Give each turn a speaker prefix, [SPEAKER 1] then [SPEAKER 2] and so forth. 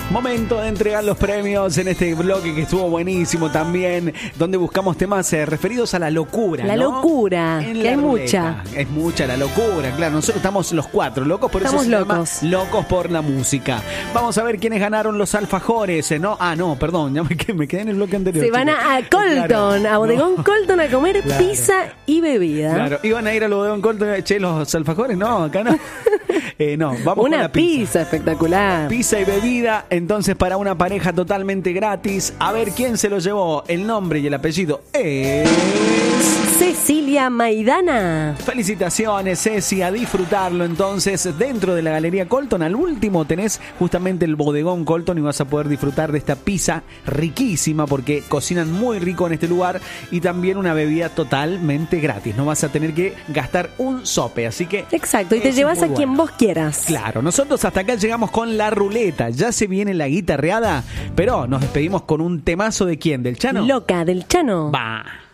[SPEAKER 1] Momento de entregar los premios en este bloque que estuvo buenísimo también, donde buscamos temas referidos a la locura.
[SPEAKER 2] La locura,
[SPEAKER 1] en
[SPEAKER 2] que
[SPEAKER 1] la
[SPEAKER 2] hay
[SPEAKER 1] ruleta.
[SPEAKER 2] mucha.
[SPEAKER 1] Es mucha la locura, claro. Nosotros estamos los cuatro locos, por
[SPEAKER 2] Estamos
[SPEAKER 1] eso se
[SPEAKER 2] locos.
[SPEAKER 1] llama Locos por la Música. Vamos a ver quiénes ganaron los alfajores, ¿no? Ah, no, perdón, ya me quedé en el bloque anterior.
[SPEAKER 2] Se van a Colton,
[SPEAKER 1] Claro.
[SPEAKER 2] a Bodegón
[SPEAKER 1] No.
[SPEAKER 2] Colton a comer
[SPEAKER 1] Claro.
[SPEAKER 2] pizza y bebida.
[SPEAKER 1] Claro, iban a ir a lo de Don Colton, che, los alfajores, no, acá no. No, vamos con
[SPEAKER 2] Una
[SPEAKER 1] la pizza.
[SPEAKER 2] espectacular.
[SPEAKER 1] Pizza y bebida, entonces para una pareja totalmente gratis. A ver quién se lo llevó. El nombre y el apellido es...
[SPEAKER 2] Cecilia Maidana.
[SPEAKER 1] Felicitaciones, Ceci, a disfrutarlo entonces dentro de la Galería Colton. Al último tenés justamente el Bodegón Colton y vas a poder disfrutar de esta pizza riquísima porque cocinan muy rico en este lugar y también una bebida totalmente gratis. No vas a tener que gastar un sope, así que...
[SPEAKER 2] Exacto, y te
[SPEAKER 1] eso
[SPEAKER 2] llevas
[SPEAKER 1] es
[SPEAKER 2] a
[SPEAKER 1] muy
[SPEAKER 2] quien
[SPEAKER 1] bueno.
[SPEAKER 2] vos quieras.
[SPEAKER 1] Claro, nosotros hasta acá llegamos con la ruleta. Ya se viene la guitarreada, pero nos despedimos con un temazo de ¿quién? ¿Del Chano?
[SPEAKER 2] Loca del Chano.
[SPEAKER 1] Va.